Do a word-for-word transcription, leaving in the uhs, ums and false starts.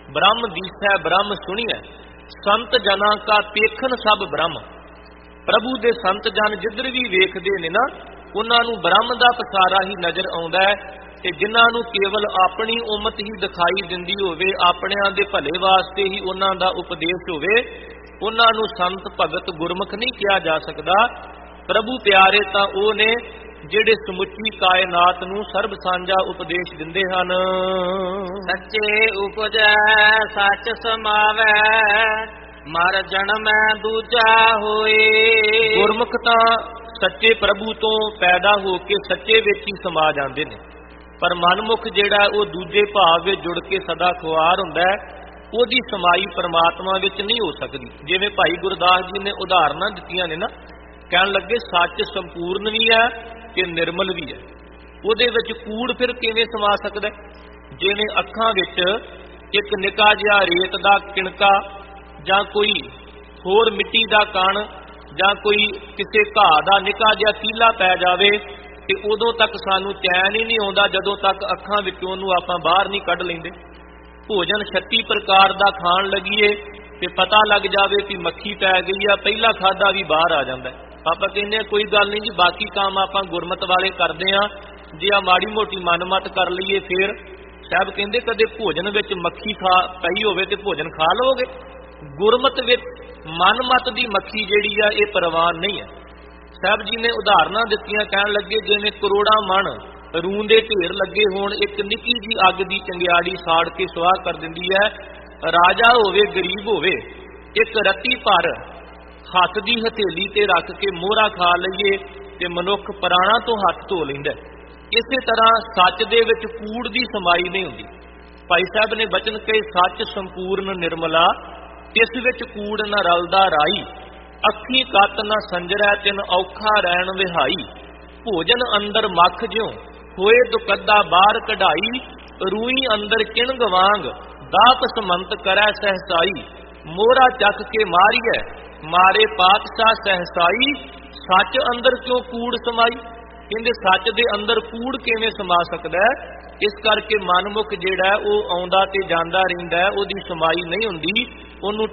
ब्रह्म दीसै ब्रह्म सुनिए, संत जना का पेखन सब ब्रह्म। प्रभु दे संत जन जिधर भी वेखदे ने ना, उन्हां नूं ब्रह्म दा पसारा ही नज़र आउंदा है। ते जिन्हां नूं केवल अपनी उम्मत ही दिखाई दिंदी होवे, अपणियां दे भले वास्ते ही उन्हां दा उपदेश होवे, उन्हां नूं संत भगत गुरमुख नहीं किया जा सकदा। प्रभु प्यारे तां ओह ने ਜਿਹੜੇ ਸਮੁੱਚੀ ਕਾਇਨਾਤ ਨੂੰ ਸਰਬ ਸਾਂਝਾ ਉਪਦੇਸ਼ ਦਿੰਦੇ ਹਨ। ਸੱਚੇ ਉਪਜੈ ਸੱਚ ਸਮਾਵੈ, ਮਰ ਜਨਮੈ ਦੂਜਾ ਹੋਏ। ਗੁਰਮੁਖ ਤਾਂ ਸੱਚੇ ਪ੍ਰਭੂ ਤੋਂ ਪੈਦਾ ਹੋ ਕੇ ਸੱਚੇ ਵਿੱਚ ਹੀ ਸਮਾ ਜਾਂਦੇ ਨੇ, ਪਰ ਮਨਮੁਖ ਜਿਹੜਾ ਉਹ ਦੂਜੇ ਭਾਵ ਵਿੱਚ ਜੁੜ ਕੇ ਸਦਾ ਖੁਆਰ ਹੁੰਦਾ ਹੈ, ਉਹਦੀ ਸਮਾਈ ਪਰਮਾਤਮਾ ਵਿੱਚ ਨਹੀਂ ਹੋ ਸਕਦੀ। ਜਿਵੇਂ ਭਾਈ ਗੁਰਦਾਸ ਜੀ ਨੇ ਉਦਾਹਰਨਾਂ ਦਿੱਤੀਆਂ ਨੇ ਨਾ, ਕਹਿਣ ਲੱਗੇ ਸੱਚ ਸੰਪੂਰਨ ਵੀ ਹੈ ਕਿ ਨਿਰਮਲ ਵੀ ਹੈ, ਉਹਦੇ ਵਿੱਚ ਕੂੜ ਫਿਰ ਕਿਵੇਂ ਸਮਾ ਸਕਦਾ? ਜਿਵੇਂ ਅੱਖਾਂ ਵਿੱਚ ਇੱਕ ਨਿੱਕਾ ਜਿਹਾ ਰੇਤ ਦਾ ਕਿਣਕਾ ਜਾਂ ਕੋਈ ਹੋਰ ਮਿੱਟੀ ਦਾ ਕਣ ਜਾਂ ਕੋਈ ਕਿਸੇ ਘਾਹ ਦਾ ਨਿੱਕਾ ਜਿਹਾ ਤੀਲਾ ਪੈ ਜਾਵੇ ਤੇ ਉਦੋਂ ਤੱਕ ਸਾਨੂੰ ਚੈਨ ਹੀ ਨਹੀਂ ਆਉਂਦਾ ਜਦੋਂ ਤੱਕ ਅੱਖਾਂ ਵਿੱਚੋਂ ਉਹਨੂੰ ਆਪਾਂ ਬਾਹਰ ਨਹੀਂ ਕੱਢ ਲੈਂਦੇ। ਭੋਜਨ ਛੱਤੀ ਪ੍ਰਕਾਰ ਦਾ ਖਾਣ ਲੱਗੀਏ ਤੇ ਪਤਾ ਲੱਗ ਜਾਵੇ ਕਿ ਮੱਖੀ ਪੈ ਗਈ ਆ, ਪਹਿਲਾ ਖਾਦਾ ਵੀ ਬਾਹਰ ਆ ਜਾਂਦਾ। ਆਪਾਂ ਕਹਿੰਦੇ ਆ ਕੋਈ ਗੱਲ ਨਹੀਂ ਜੀ, ਬਾਕੀ ਕੰਮ ਆਪਾਂ ਗੁਰਮਤ ਵਾਲੇ ਕਰਦੇ ਆ, ਜੇ ਆ ਮਾੜੀ ਮੋਟੀ ਮਨਮਤ ਕਰ ਲਈਏ ਫੇਰ। ਸਾਹਿਬ ਕਹਿੰਦੇ ਕਦੇ ਭੋਜਨ ਵਿੱਚ ਮੱਖੀ ਖਾ ਪਈ ਹੋਵੇ ਤੇ ਭੋਜਨ ਖਾ ਲਓਗੇ? ਗੁਰਮਤ ਵਿੱਚ ਮਨਮਤ ਦੀ ਮੱਖੀ ਜਿਹੜੀ ਆ ਇਹ ਪ੍ਰਵਾਨ ਨਹੀਂ ਹੈ। ਸਾਹਿਬ ਜੀ ਨੇ ਉਦਾਹਰਨਾਂ ਦਿੱਤੀਆਂ, ਕਹਿਣ ਲੱਗੇ ਜਿਵੇਂ ਕਰੋੜਾਂ ਮਣ ਰੂੰ ਦੇ ਢੇਰ ਲੱਗੇ ਹੋਣ, ਇੱਕ ਨਿੱਕੀ ਜੀ ਅੱਗ ਦੀ ਚੰਗਿਆੜੀ ਸਾੜ ਕੇ ਸੁਆਹ ਕਰ ਦਿੰਦੀ ਹੈ। ਰਾਜਾ ਹੋਵੇ ਗਰੀਬ ਹੋਵੇ, ਇੱਕ ਰੱਤੀ ਭਰ ਹੱਥ ਦੀ ਹਥੇਲੀ ਤੇ ਰੱਖ ਕੇ ਮੋਹਰਾ ਖਾ ਲਈਏ ਤੇ ਮਨੁੱਖ ਪ੍ਰਾਣਾਂ ਤੋਂ ਹੱਥ ਧੋ ਲੈਂਦਾ। ਇਸੇ ਤਰ੍ਹਾਂ ਸੱਚ ਦੇ ਵਿੱਚ ਕੂੜ ਦੀ ਸਮਾਈ ਨਹੀਂ ਹੁੰਦੀ। ਭਾਈ ਸਾਹਿਬ ਨੇ ਬਚਨ ਕਹੇ, ਸੱਚ ਸੰਪੂਰਨ ਨਿਰਮਲਾ, ਇਸ ਵਿੱਚ ਕੂੜ ਨਾ ਰਲਦਾ ਰਾਈ। ਅੱਖੀ ਕੱਤ ਨਾ ਸੰਜਰੈ, ਤਿਨ ਔਖਾ ਰਹਿਣ ਵਿਹਾਈ। ਭੋਜਨ ਅੰਦਰ ਮੱਖ ਜਿਉ ਹੋਏ ਦੁਕੱਦਾ ਬਾਹਰ ਕਢਾਈ। ਰੂਈ ਅੰਦਰ ਕਿਣਗ ਵਾਂਗ ਦਾਤ ਸਮੰਤ ਕਰੈ ਸਹਸਾਈ। ਮੋਹਰਾ ਚੱਕ ਕੇ ਮਾਰੀਐ ਮਾਰੇ ਪਾਤਸ਼ਾਹ ਸਹਸਾਈ। ਸੱਚ ਅੰਦਰ ਕਿਉਂ ਕੂੜ ਸਮਾਈ? ਕਹਿੰਦੇ ਸੱਚ ਦੇ ਅੰਦਰ ਕੂੜ ਕਿਵੇਂ ਸਮਾ ਸਕਦਾ ਹੈ? ਇਸ ਕਰਕੇ ਮਨਮੁਖ ਜਿਹੜਾ ਉਹ ਆਉਂਦਾ ਤੇ ਜਾਂਦਾ ਰਹਿੰਦਾ, ਉਹਦੀ ਸਮਾਈ ਨਹੀਂ ਹੁੰਦੀ, ਉਹਨੂੰ